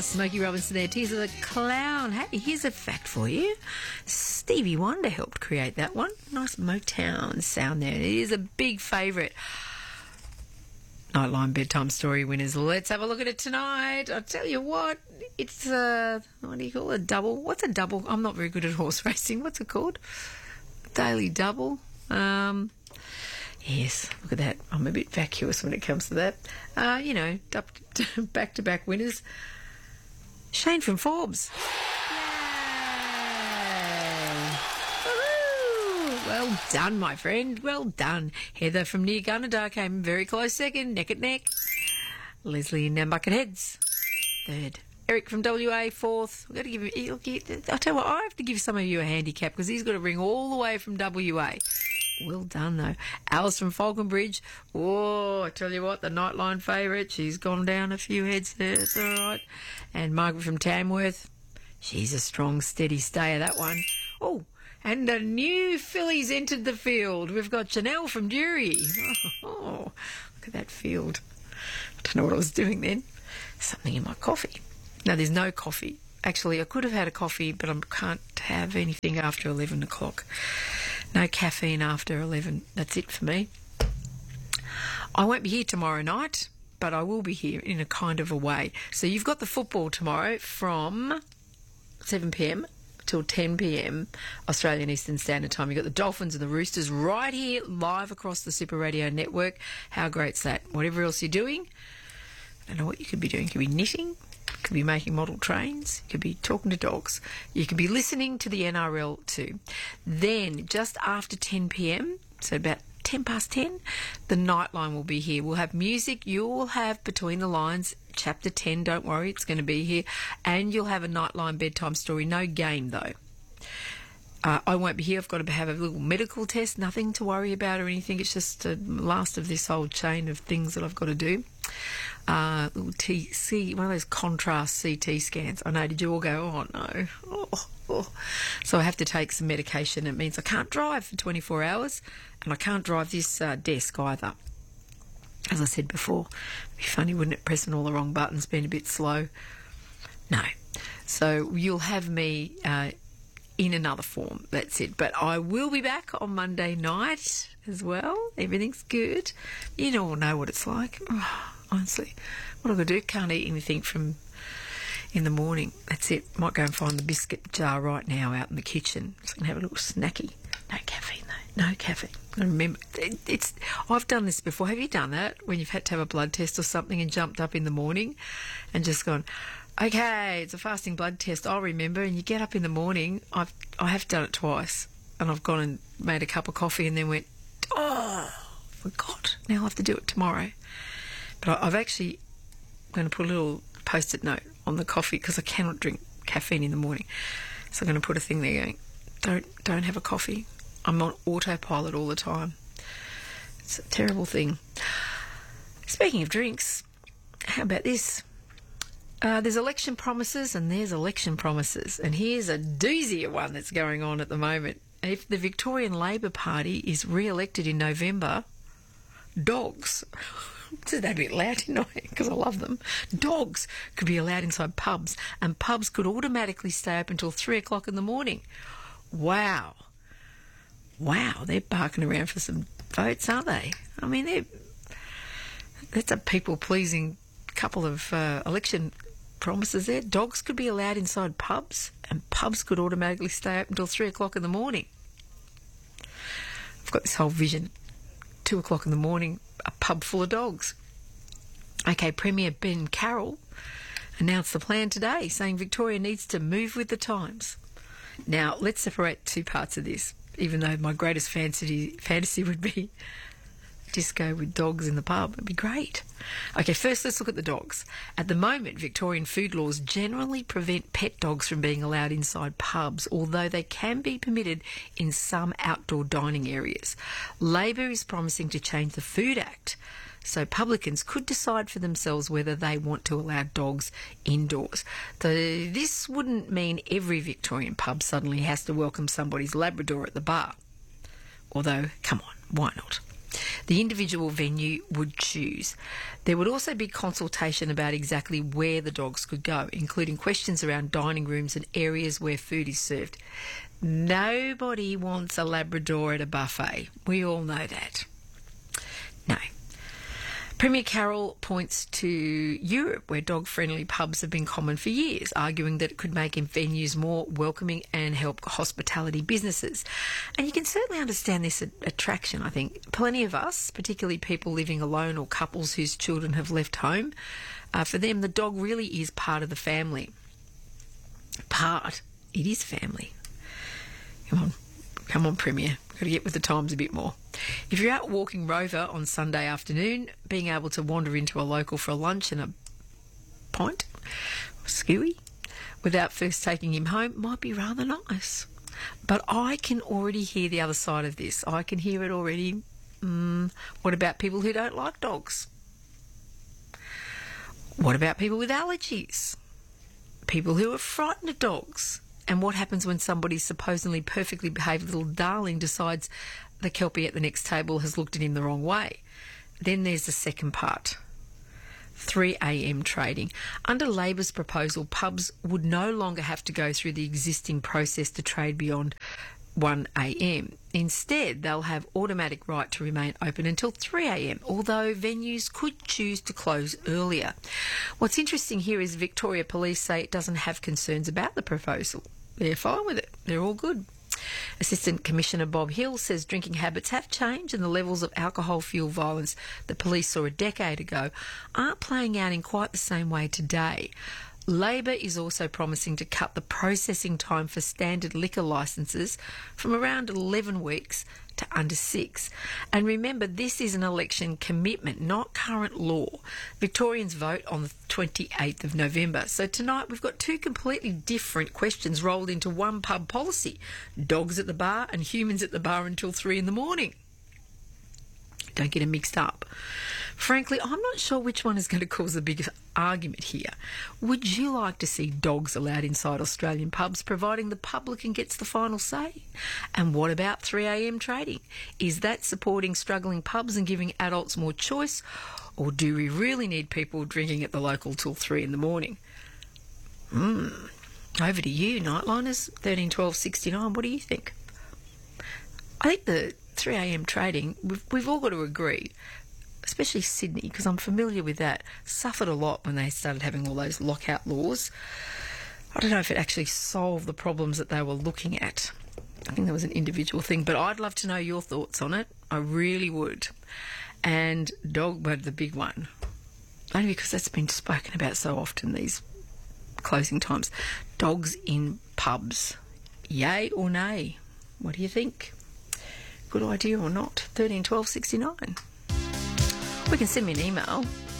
Smokey Robinson there. Tears of the Clown. Hey, here's a fact for you. Stevie Wonder helped create that one. Nice Motown sound there. It is a big favourite. Nightline Bedtime Story winners. Let's have a look at it tonight. I'll tell you what, it's what do you call it? A double? What's a double? I'm not very good at horse racing. What's it called? Daily double. Yes, look at that. I'm a bit vacuous when it comes to that. Back-to-back winners. Shane from Forbes. Yay! Woo-hoo! Well done, my friend. Well done. Heather from near Gunnedah came very close second, neck at neck. Leslie in Nambucket Heads, third. Eric from WA, fourth. I've got to give him. I'll tell you what, I have to give some of you a handicap because he's got to ring all the way from WA. Well done, though. Alice from Falconbridge. Oh, I tell you what, the Nightline favourite. She's gone down a few heads there. It's all right. And Margaret from Tamworth. She's a strong, steady stayer, that one. Oh, and a new filly's entered the field. We've got Janelle from Durie. Oh, look at that field. I don't know what I was doing then. Something in my coffee. No, there's no coffee. Actually, I could have had a coffee, but I can't have anything after 11 o'clock. No caffeine after 11. That's it for me. I won't be here tomorrow night, but I will be here in a kind of a way. So you've got the football tomorrow from 7 p.m. till 10 p.m. Australian Eastern Standard Time. You've got the Dolphins and the Roosters right here live across the Super Radio Network. How great's that? Whatever else you're doing, I don't know what you could be doing. You could be knitting. You could be making model trains. You could be talking to dogs. You could be listening to the NRL too. Then, just after 10 p.m, so about 10 past 10, the Nightline will be here. We'll have music. You'll have Between the Lines, Chapter 10. Don't worry, it's going to be here. And you'll have a Nightline Bedtime Story. No game, though. I won't be here. I've got to have a little medical test. Nothing to worry about or anything. It's just the last of this whole chain of things that I've got to do. Little one of those contrast CT scans. I know, did you all go, oh no. So I have to take some medication. It means I can't drive for 24 hours and I can't drive this desk either. As I said before, it'd be funny, wouldn't it, pressing all the wrong buttons, being a bit slow. No. So you'll have me in another form, that's it. But I will be back on Monday night as well. Everything's good. You all know what it's like. Oh, honestly, what am I going to do? Can't eat anything from in the morning. That's it. Might go and find the biscuit jar right now out in the kitchen so I can have a little snacky. No caffeine though. No caffeine. I remember, I've done this before. Have you done that when you've had to have a blood test or something and jumped up in the morning and just gone, okay, it's a fasting blood test, I'll remember, and you get up in the morning. I have done it twice, and I've gone and made a cup of coffee and then went, oh, forgot. Now I'll have to do it tomorrow. But I've actually going to put a little post-it note on the coffee because I cannot drink caffeine in the morning. So I'm going to put a thing there going, don't have a coffee. I'm on autopilot all the time. It's a terrible thing. Speaking of drinks, how about this? There's election promises and there's election promises. And here's a doozy of one that's going on at the moment. If the Victorian Labor Party is re-elected in November, dogs, said that a bit loud, didn't I? Because I love them. Dogs could be allowed inside pubs and pubs could automatically stay up until 3 o'clock in the morning. Wow. Wow, they're barking around for some votes, aren't they? I mean, that's a people-pleasing couple of election promises there. Dogs could be allowed inside pubs and pubs could automatically stay up until 3 o'clock in the morning. I've got this whole vision. 2 o'clock in the morning, a pub full of dogs. Okay, Premier Ben Carroll announced the plan today, saying Victoria needs to move with the times. Now, let's separate two parts of this, even though my greatest fantasy would be disco with dogs in the pub. It'd be great. Okay, first let's look at the dogs. At the moment, Victorian food laws generally prevent pet dogs from being allowed inside pubs, although they can be permitted in some outdoor dining areas. Labor is promising to change the Food Act so publicans could decide for themselves whether they want to allow dogs indoors. So this wouldn't mean every Victorian pub suddenly has to welcome somebody's Labrador at the bar. Although, come on, why not? the individual venue would choose. There would also be consultation about exactly where the dogs could go, including questions around dining rooms and areas where food is served. Nobody wants a Labrador at a buffet. We all know that. No. Premier Carroll points to Europe, where dog-friendly pubs have been common for years, arguing that it could make venues more welcoming and help hospitality businesses. And you can certainly understand this attraction, I think. Plenty of us, particularly people living alone or couples whose children have left home, for them the dog really is part of the family. It is family. Come on, Premier. Got to get with the times a bit more. If you're out walking Rover on Sunday afternoon, being able to wander into a local for a lunch and a pint, or skewy, without first taking him home might be rather nice. But I can already hear the other side of this. I can hear it already. What about people who don't like dogs? What about people with allergies? People who are frightened of dogs? And what happens when somebody's supposedly perfectly behaved little darling decides the Kelpie at the next table has looked at him the wrong way? Then there's the second part, 3 a.m. trading. Under Labor's proposal, pubs would no longer have to go through the existing process to trade beyond 1 a.m. Instead, they'll have automatic right to remain open until 3 a.m, although venues could choose to close earlier. What's interesting here is Victoria Police say it doesn't have concerns about the proposal. They're fine with it. They're all good. Assistant Commissioner Bob Hill says drinking habits have changed and the levels of alcohol-fueled violence that police saw a decade ago aren't playing out in quite the same way today. Labor is also promising to cut the processing time for standard liquor licences from around 11 weeks to under 6. And remember, this is an election commitment, not current law. Victorians vote on the 28th of November. So tonight we've got two completely different questions rolled into one pub policy. Dogs at the bar and humans at the bar until 3 in the morning. Don't get them mixed up. Frankly, I'm not sure which one is going to cause the biggest argument here. Would you like to see dogs allowed inside Australian pubs, providing the publican gets the final say? And what about 3 a.m. trading? Is that supporting struggling pubs and giving adults more choice? Or do we really need people drinking at the local till 3 in the morning? Over to you, Nightliners, 13 12 69. What do you think? I think the 3 a.m. trading, we've all got to agree, especially Sydney, because I'm familiar with that, suffered a lot when they started having all those lockout laws. I don't know if it actually solved the problems that they were looking at. I think that was an individual thing, but I'd love to know your thoughts on it. I really would. And Dogbird, the big one, only because that's been spoken about so often, these closing times. Dogs in pubs. Yay or nay? What do you think? Good idea or not? 13 12 69. We can send me an email.